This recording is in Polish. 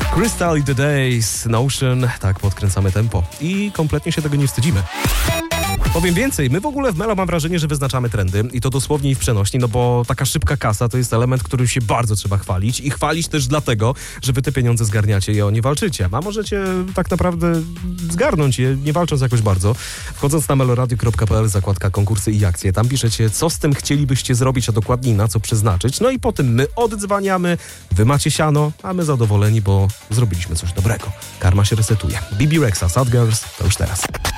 Crystal in the Days, Notion, tak podkręcamy tempo i kompletnie się tego nie wstydzimy. Powiem więcej, my w ogóle w Melo mam wrażenie, że wyznaczamy trendy i to dosłownie i w przenośni, no bo taka szybka kasa to jest element, którym się bardzo trzeba chwalić i chwalić też dlatego, że wy te pieniądze zgarniacie i o nie walczycie, a możecie tak naprawdę zgarnąć je, nie walcząc jakoś bardzo. Wchodząc na meloradio.pl, zakładka konkursy i akcje, tam piszecie, co z tym chcielibyście zrobić, a dokładniej na co przeznaczyć, no i potem my oddzwaniamy, wy macie siano, a my zadowoleni, bo zrobiliśmy coś dobrego. Karma się resetuje. Bibi Rexa, Sad Girls, to już teraz.